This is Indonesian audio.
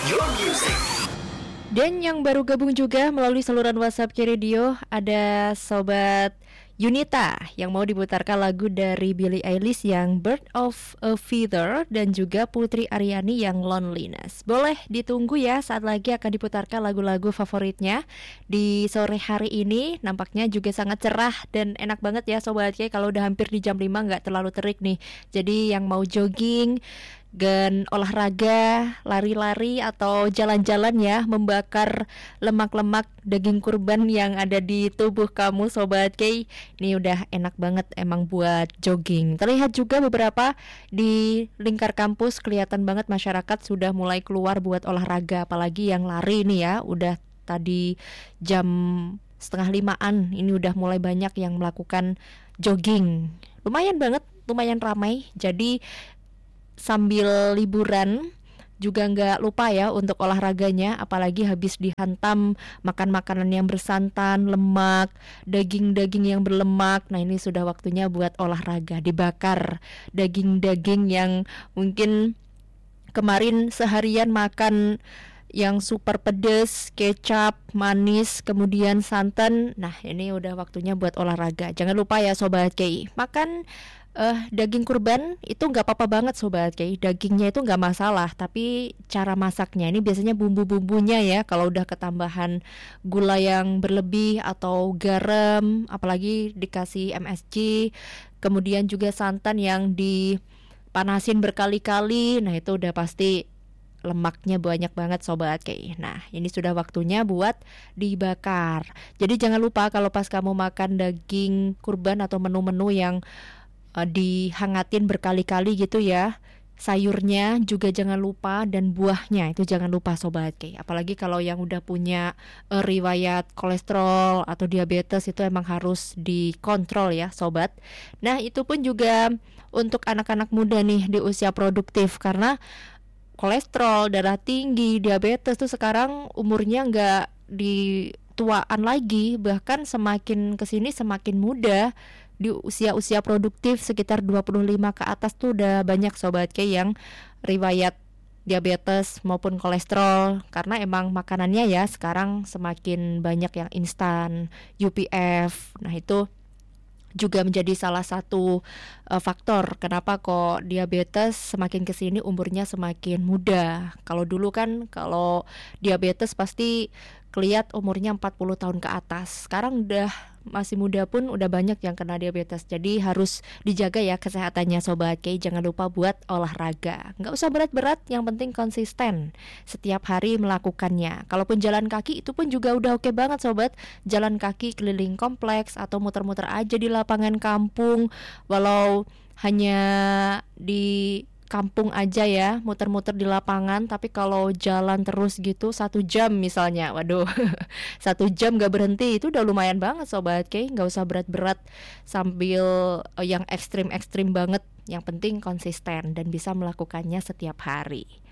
your music. Dan yang baru gabung juga melalui saluran WhatsApp K-Radio ada Sobat Yunita yang mau diputarkan lagu dari Billie Eilish yang Bird of a Feather dan juga Putri Aryani yang Loneliness. Boleh ditunggu ya, saat lagi akan diputarkan lagu-lagu favoritnya di sore hari ini. Nampaknya juga sangat cerah dan enak banget ya Sobat K, kalau udah hampir di jam 5 nggak terlalu terik nih. Jadi yang mau jogging dan olahraga, lari-lari atau jalan-jalan ya, membakar lemak-lemak daging kurban yang ada di tubuh kamu Sobat K, ini udah enak banget emang buat jogging. Terlihat juga beberapa di lingkar kampus, kelihatan banget masyarakat sudah mulai keluar buat olahraga, apalagi yang lari nih ya, udah tadi jam 4:30 ini udah mulai banyak yang melakukan jogging. Lumayan banget, lumayan ramai. Jadi sambil liburan juga nggak lupa ya untuk olahraganya, apalagi habis dihantam makan makanan yang bersantan, lemak, daging-daging yang berlemak. Nah ini sudah waktunya buat olahraga, dibakar daging-daging yang mungkin kemarin seharian makan yang super pedes, kecap, manis, kemudian santan. Nah ini udah waktunya buat olahraga. Jangan lupa ya Sobat Ki, makan daging kurban itu nggak apa-apa banget Sobat Ki. Dagingnya itu nggak masalah, tapi cara masaknya ini biasanya bumbu-bumbunya ya, kalau udah ketambahan gula yang berlebih atau garam, apalagi dikasih MSG, kemudian juga santan yang dipanasin berkali-kali, nah itu udah pasti lemaknya banyak banget Sobat Ki. Nah ini sudah waktunya buat dibakar. Jadi jangan lupa kalau pas kamu makan daging kurban atau menu-menu yang dihangatin berkali-kali gitu ya, sayurnya juga jangan lupa, dan buahnya itu jangan lupa Sobat Ki. Apalagi kalau yang udah punya riwayat kolesterol atau diabetes, itu emang harus dikontrol ya Sobat. Nah itu pun juga untuk anak-anak muda nih di usia produktif, karena kolesterol, darah tinggi, diabetes tuh sekarang umurnya nggak di tuaan lagi, bahkan semakin kesini semakin muda. Di usia-usia produktif sekitar 25 ke atas tuh udah banyak Sobat K yang riwayat diabetes maupun kolesterol, karena emang makanannya ya sekarang semakin banyak yang instan, UPF. Nah itu juga menjadi salah satu faktor kenapa kok diabetes semakin kesini umurnya semakin muda. Kalau dulu kan kalau diabetes pasti kelihat umurnya 40 tahun ke atas. Sekarang udah masih muda pun udah banyak yang kena diabetes. Jadi harus dijaga ya kesehatannya Sobat K. Jangan lupa buat olahraga. Nggak usah berat-berat, yang penting konsisten setiap hari melakukannya. Kalaupun jalan kaki itu pun juga udah oke banget Sobat. Jalan kaki keliling kompleks atau muter-muter aja di lapangan kampung, walau hanya di kampung aja ya, muter-muter di lapangan. Tapi kalau jalan terus gitu 1 jam misalnya, waduh 1 jam gak berhenti, itu udah lumayan banget Sobat K. Gak usah berat-berat sambil yang ekstrim-ekstrim banget. Yang penting konsisten dan bisa melakukannya setiap hari.